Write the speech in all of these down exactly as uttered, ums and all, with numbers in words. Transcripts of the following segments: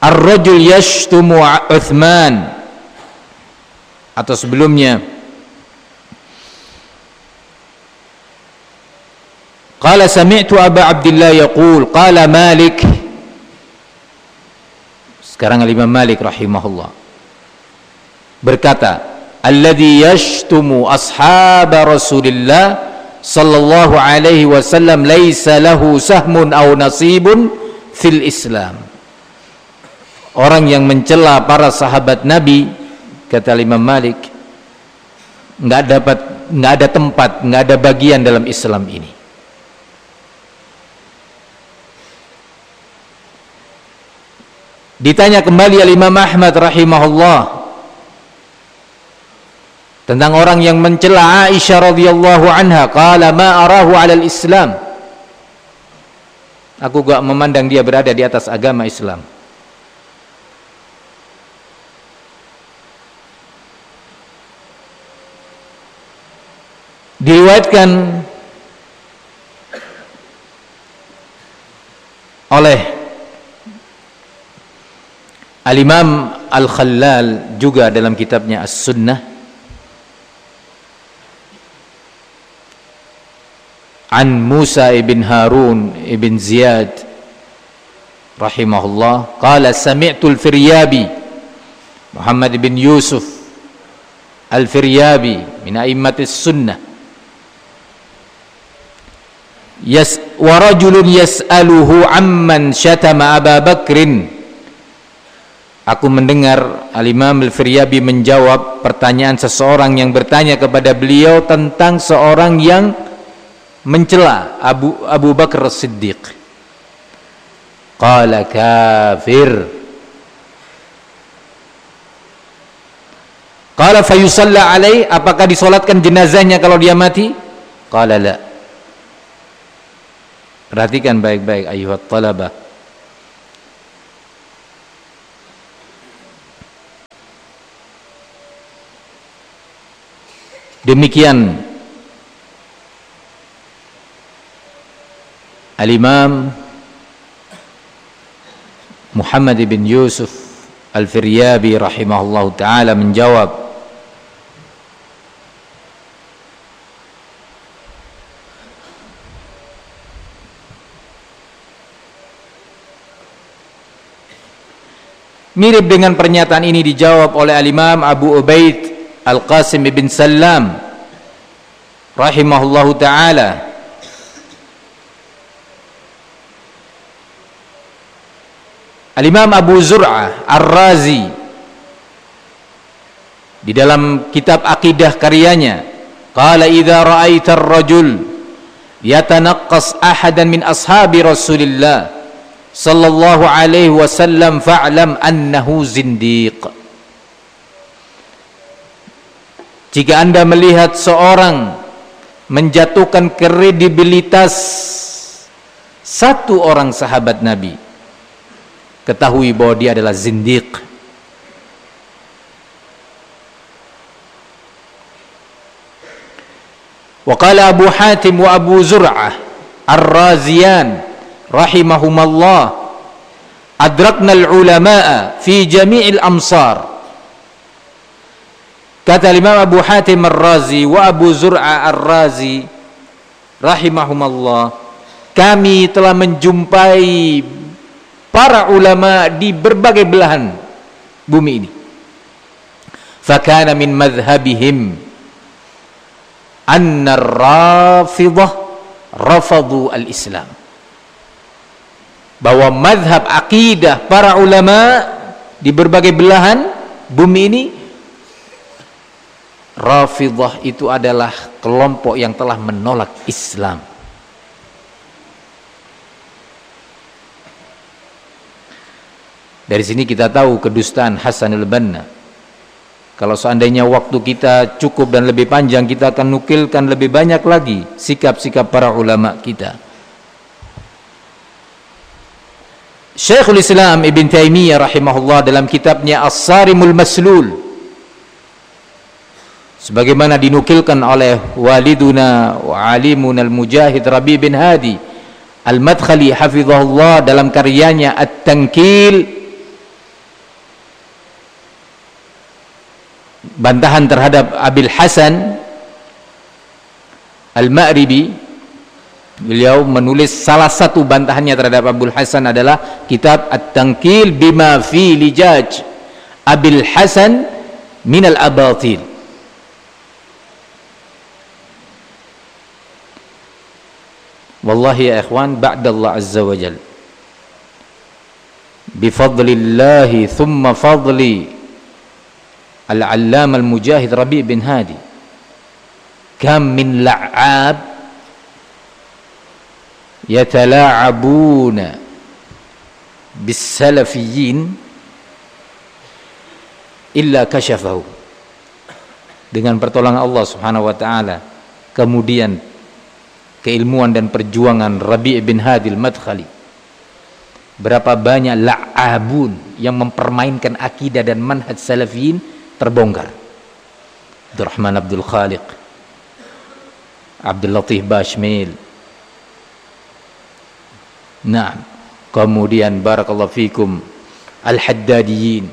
ar-rajul yashtumu Uthman, atau sebelumnya qala sami'tu Aba Abdillah yaqul qala Malik. Sekarang Imam Malik rahimahullah berkata, alladhi yashtumu ashab Rasulillah sallallahu alaihi wasallam laisa lahu sahmun aw nasibun fil Islam. Orang yang mencela para sahabat Nabi, kata Imam Malik, enggak dapat, enggak ada tempat, enggak ada bagian dalam Islam ini. Ditanya kembali Imam Ahmad rahimahullah tentang orang yang mencela Aisyah radhiyallahu anha, qala ma arahu 'ala al-Islam. Aku gak memandang dia berada di atas agama Islam. Diriwayatkan oleh Al-Imam Al-Khallal juga dalam kitabnya As-Sunnah an Musa ibn Harun ibn Ziyad rahimahullah qala sami'tu al-Firyabi Muhammad ibn Yusuf al-Firyabi min a'immatis sunnah yas wa rajulun yas'aluhu amman syatama Aba Bakrin. Aku mendengar Al-Imam Al-Firyabi menjawab pertanyaan seseorang yang bertanya kepada beliau tentang seorang yang mencela Abu Abu Bakar As-Siddiq. Qala kafir. Qala fayusalla alaih, apakah disolatkan jenazahnya kalau dia mati? Qala la. Perhatikan baik-baik ayuhat talabah. Demikian Al-Imam Muhammad bin Yusuf Al-Firyabi rahimahullahu ta'ala menjawab, mirip dengan pernyataan ini dijawab oleh Al-Imam Abu Ubaid Al-Qasim bin Sallam rahimahullahu ta'ala. Al-Imam Abu Zur'ah Ar-Razi di dalam kitab akidah karyanya, qala idza ra'aita ar-rajul yatanaqqas ahadan min ashabi Rasulillah sallallahu alaihi wasallam fa'lam annahu zindiq. Jika Anda melihat seorang menjatuhkan kredibilitas satu orang sahabat Nabi, ketahui bahwa dia adalah zindiq. Wa qala Abu Hatim wa Abu Zur'ah Ar-Raziyan rahimahumallah, adrakna al-ulama'a fi jami'il amsar. Kata Imam Abu Hatim Ar-Razi wa Abu Zur'ah Ar-Razi rahimahumallah, kami telah menjumpai para ulama di berbagai belahan bumi ini. Fakana min madhhabihim anna ar-Rafidah rafadu al-Islam. Bahwa madhab akidah para ulama di berbagai belahan bumi ini, Rafidah itu adalah kelompok yang telah menolak Islam. Dari sini kita tahu kedustaan Hasan al-Banna. Kalau seandainya waktu kita cukup dan lebih panjang, kita akan nukilkan lebih banyak lagi sikap-sikap para ulama kita. Syekhul Islam Ibn Taimiyah rahimahullah dalam kitabnya As-Sarimul Maslul, sebagaimana dinukilkan oleh waliduna wa alimun al-mujahid Rabi bin Hadi Al-Madkhali hafizahullah dalam karyanya At-Tankil bantahan terhadap Abil Hasan Al-Ma'ribi, beliau menulis salah satu bantahannya terhadap Abul Hasan adalah kitab At-Tanqil bima fi lijaj Abil Hasan min al-abatil. Wallahi ya ikhwan, ba'dallah azza wa jal, bifadlillahi thumma fadli al-allama al-mujahid Rabi' bin Hadi, kam min la'ab yatala'abuna bis-salafiyyin illa kashafahu. Dengan pertolongan Allah Subhanahu wa taala, kemudian keilmuan dan perjuangan Rabi' bin Hadi al-Madkhali, berapa banyak la'abun yang mempermainkan akidah dan manhaj salafiyin terbongkar. Abdurrahman Abdul Khaliq, Abdul Latif Bashmil, nah, kemudian barakallahu fikum Al-Haddadiyin,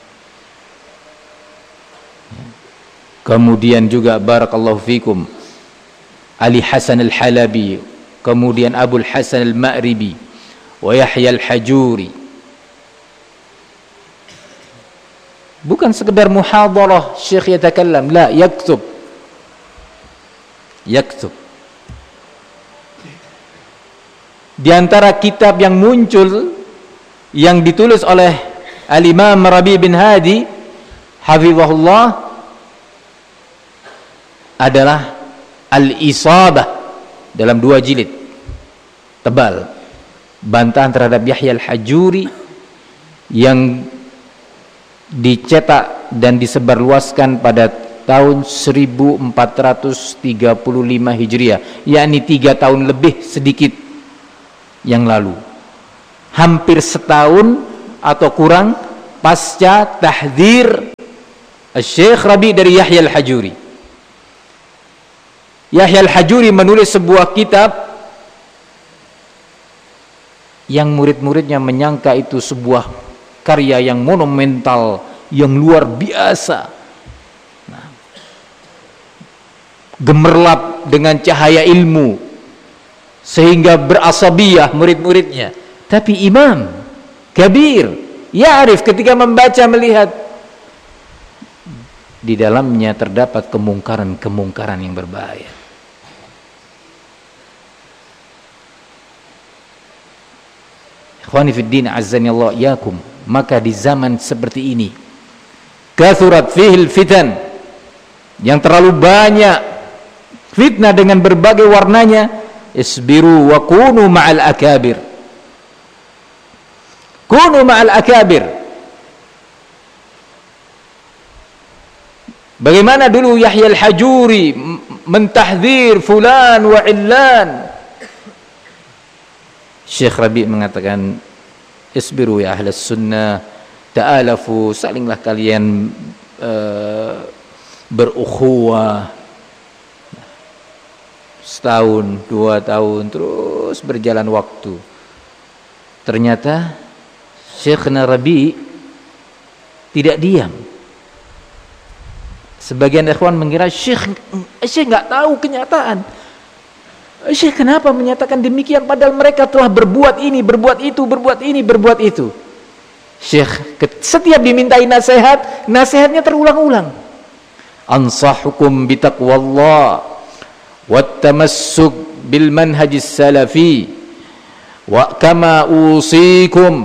kemudian juga barakallahu fikum Ali Hasan Al-Halabi, kemudian Abul Hasan Al-Ma'ribi wa Yahya Al-Hajuri. Bukan sekedar muhadarah syekh yatakallam, la, yaktub yaktub. Di antara kitab yang muncul yang ditulis oleh Al-Imam Rabi' bin Hadi hafizahullah adalah Al-Isabah dalam dua jilid tebal, bantahan terhadap Yahya Al-Hajuri yang dicetak dan disebarluaskan pada tahun seribu empat ratus tiga puluh lima Hijriah, yakni tiga tahun lebih sedikit yang lalu, hampir setahun atau kurang pasca tahdzir Syekh Rabi' dari Yahya Al-Hajuri. Yahya Al-Hajuri menulis sebuah kitab yang murid-muridnya menyangka itu sebuah karya yang monumental, yang luar biasa, nah, gemerlap dengan cahaya ilmu sehingga berasabiyah murid-muridnya. Tapi imam kabir ya'rif, ketika membaca melihat di dalamnya terdapat kemungkaran-kemungkaran yang berbahaya. Ikhwani fid din, azzani Allah yakum. Maka di zaman seperti ini, kathurat fihil fitan, yang terlalu banyak fitnah dengan berbagai warnanya, isbiru wa kunu ma'al akabir, kunu ma'al akabir. Bagaimana dulu Yahya Al-Hajuri mentahdzir fulan wa illan, Syekh Rabi' mengatakan, isbiru ya ahlas sunnah, ta'alafu, salinglah kalian uh, berukhuwah. Setahun, dua tahun, terus berjalan waktu. Ternyata Syekhna Rabi' tidak diam. Sebagian ikhwan mengira Syekh Syekh enggak tahu kenyataan. Syekh kenapa menyatakan demikian padahal mereka telah berbuat ini, berbuat itu, berbuat ini, berbuat itu. Syekh setiap dimintai nasihat, nasihatnya terulang-ulang. Ansahukum bitaqwallah wattamassuk bil manhajis salafi wa kama usikum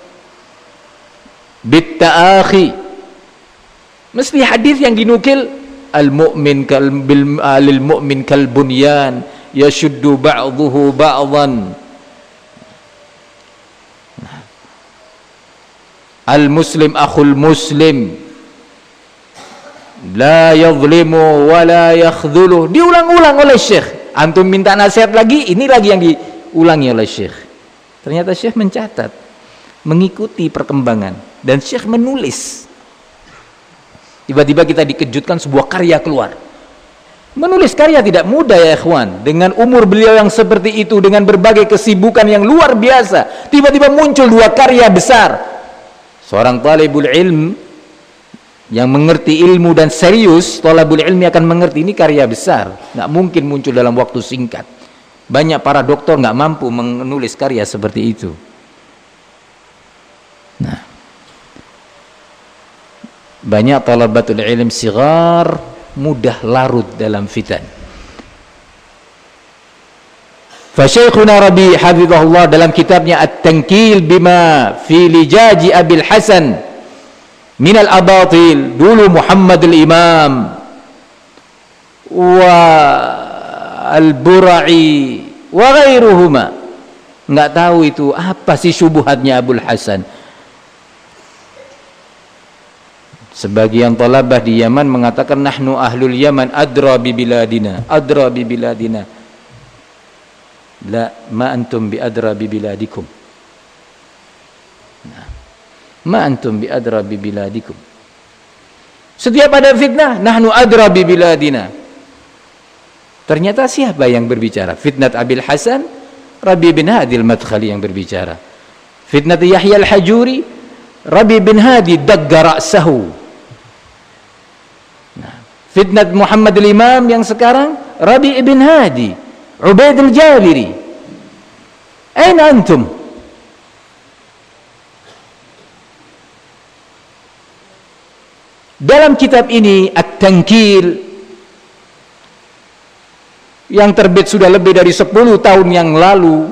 bitta'akhi. Mesti hadis yang dinukil, al-mu'min kal bil alil mu'min kal bunyan yashuddu ba'dhuhu ba'dhan, al-muslim akhul muslim la yadhlimu wa la yakhdhuluh. Diulang-ulang oleh Syekh. Antum minta nasihat lagi, ini lagi yang diulangi oleh Syekh. Ternyata Syekh mencatat, mengikuti perkembangan, dan Syekh menulis. Tiba-tiba kita dikejutkan sebuah karya keluar. Menulis karya tidak mudah ya ikhwan. Dengan umur beliau yang seperti itu, dengan berbagai kesibukan yang luar biasa, tiba-tiba muncul dua karya besar. Seorang talibul ilm yang mengerti ilmu dan serius, thalabul ilmi akan mengerti ini karya besar, nggak mungkin muncul dalam waktu singkat. Banyak para doktor nggak mampu menulis karya seperti itu. Nah, banyak talabatul ilm sigar mudah larut dalam fitan. Fasyekhuna Rabi hafizahullah dalam kitabnya At-Tankil bima fi lijaji Abil Hasan minal abatil, dulu Muhammad al-Imam wa al-Bura'i wa ghairuhuma, nggak tahu itu apa sih syubhatnya Abul Hasan. Sebagian talabah di Yaman mengatakan nahnu ahlul Yaman adra bi biladina, adra bi biladina. La, ma antum bi adra bi biladikum. Nah, ma antum bi adra bi biladikum. Setiap ada fitnah, nahnu adra bi biladina. Ternyata siapa yang berbicara? Fitnat Abil Hasan, Rabi bin Hadi al-Madkhali yang berbicara. Fitnat Yahya al-Hajuri, Rabi bin Hadi dagga ra'sahu. Nah, fitnat Muhammad al-Imam yang sekarang, Rabi bin Hadi, Ubaid al-Jabiri. Aina antum? Dalam kitab ini At-Tankil yang terbit sudah lebih dari sepuluh tahun yang lalu,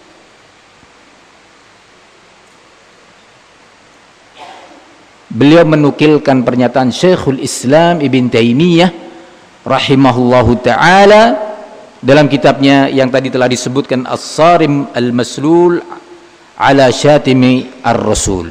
beliau menukilkan pernyataan Syekhul Islam Ibn Taimiyah rahimahullahu ta'ala dalam kitabnya yang tadi telah disebutkan As-Sarim Al-Maslul ala Syatimi Ar-Rasul.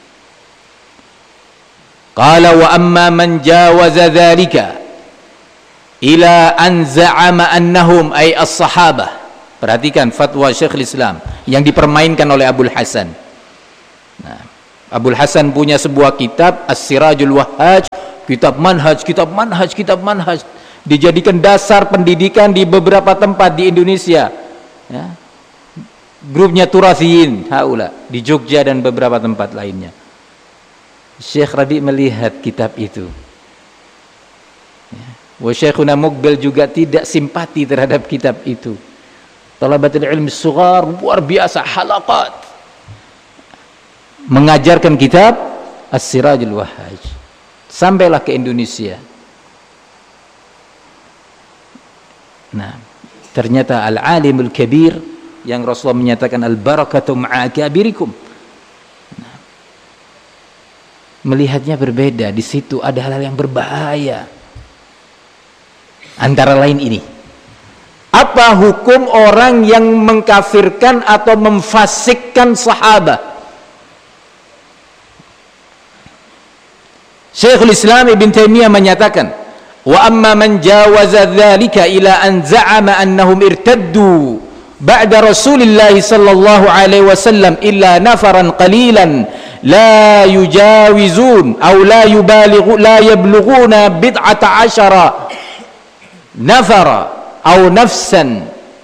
Qala wa amma man jawaza dhalika ila an za'ama annahum ay as-sahabah. Perhatikan fatwa Syekhul Islam yang dipermainkan oleh Abul Hasan. Nah, Abul Hasan punya sebuah kitab As-Sirajul Wahhaj, kitab manhaj, kitab manhaj, kitab manhaj, dijadikan dasar pendidikan di beberapa tempat di Indonesia. Ya. Grupnya Turathiyin haula di Jogja dan beberapa tempat lainnya. Syekh Rabi melihat kitab itu. Ya. Wa Syekhuna Muqbil juga tidak simpati terhadap kitab itu. Talabatul ilmi sughar luar biasa halaqat mengajarkan kitab As-Sirajul Wahhaj. Sampailah ke Indonesia. Nah, ternyata al-alimul kabir yang Rasulullah menyatakan al-barakatu ma'a kabirikum. Nah, melihatnya berbeda. Di situ ada hal-hal yang berbahaya. Antara lain ini, apa hukum orang yang mengkafirkan atau memfasikkan sahabat? Syekhul Islam Ibn Taimiyah menyatakan, wa amma man jawaza dzalika ila an za'ama annahum irtaddu ba'da Rasulillah sallallahu alaihi wasallam illa nafaran qalilan la yujawizun aw la yubalighu la yablughuna bid'ata asyara nafara au nafsan.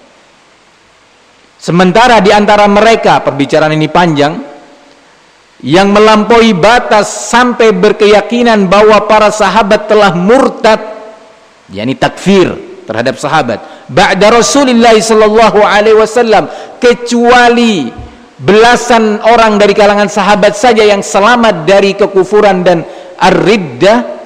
Sementara di antara mereka, perbicaraan ini panjang, yang melampaui batas sampai berkeyakinan bahwa para sahabat telah murtad, yakni takfir terhadap sahabat ba'da Rasulullah sallallahu alaihi wasallam, kecuali belasan orang dari kalangan sahabat saja yang selamat dari kekufuran dan ar-riddah.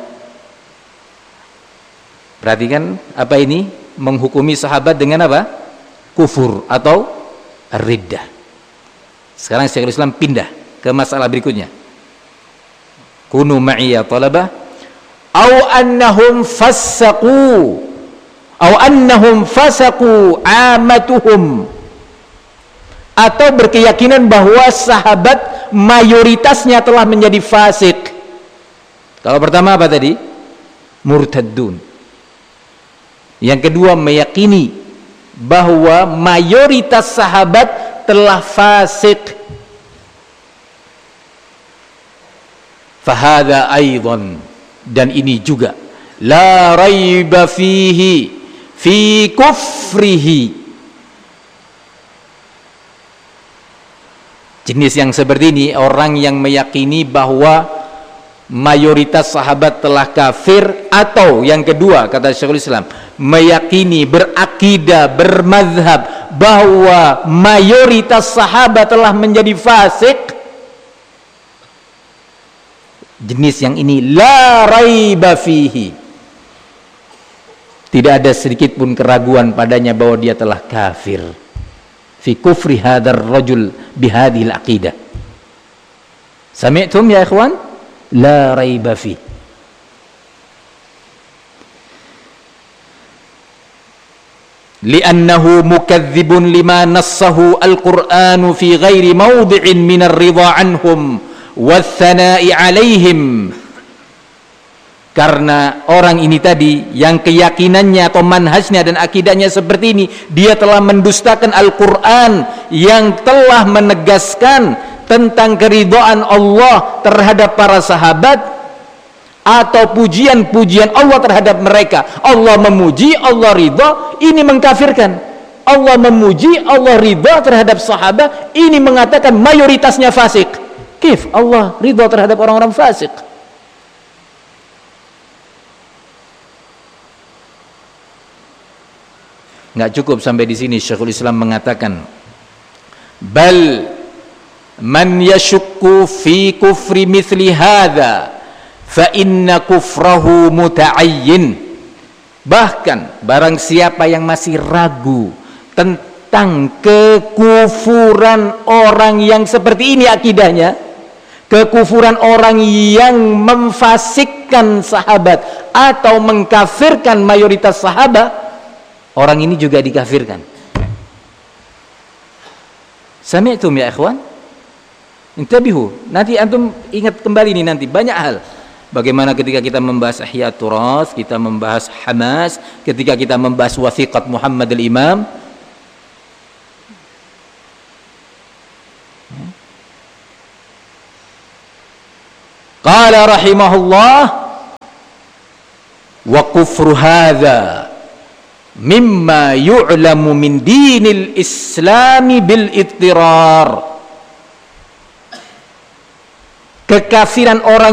Perhatikan apa ini? Menghukumi sahabat dengan apa? Kufur atau riddah. Sekarang Syekhul Islam pindah ke masalah berikutnya. Kunu ma'iya talabah au annahum fasaqu au annahum fasaqu amatuhum, atau berkeyakinan bahwa sahabat mayoritasnya telah menjadi fasik. Kalau pertama apa tadi? Murtaddun. Yang kedua meyakini bahwa mayoritas sahabat telah fasik. Fahadha aidan, dan ini juga la raiba fihi fi kufrihi. Jenis yang seperti ini orang yang meyakini bahwa mayoritas sahabat telah kafir, atau yang kedua kata Syekhul Islam, meyakini, berakidah, bermazhab bahwa mayoritas sahabat telah menjadi fasik. Jenis yang ini la raiba fihi, tidak ada sedikit pun keraguan padanya bahwa dia telah kafir. Fi kufri hadar rajul bihadhil aqidah. Sami'tum ya ikhwan? La raiba fi. Li'annahu mukadzibun lima nassahu al-Qur'anu fi ghairi mawdi'in min ar-ridha anhum wath-thana'i 'alaihim. Karena orang ini tadi yang keyakinannya atau manhajnya dan akidahnya seperti ini, dia telah mendustakan Al-Qur'an yang telah menegaskan tentang keridhaan Allah terhadap para sahabat, atau pujian-pujian Allah terhadap mereka. Allah memuji, Allah ridha, ini mengkafirkan. Allah memuji, Allah ridha terhadap sahabat, ini mengatakan mayoritasnya fasik. Kif Allah ridha terhadap orang-orang fasik? Nggak cukup sampai di sini. Syekhul Islam mengatakan, bal man yashukku fi kufri mithli hadha fa inna kufrahu muta'ayyin. Bahkan barang siapa yang masih ragu tentang kekufuran orang yang seperti ini akidahnya, kekufuran orang yang memfasikkan sahabat atau mengkafirkan mayoritas sahabat, orang ini juga dikafirkan. Sami'tum ya ikhwan? Intabihu. Nanti antum ingat kembali nih, nanti banyak hal. Bagaimana ketika kita membahas Ihya Turath, kita membahas Hamas, ketika kita membahas Wathiqat Muhammad al-Imam. Qala rahimahullah, wa kufru hadza mimma yu'lamu min dinil islami bil ittirar. Kekafiran orang